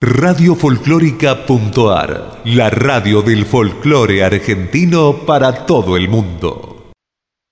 Radiofolclórica.ar, la radio del folclore argentino para todo el mundo.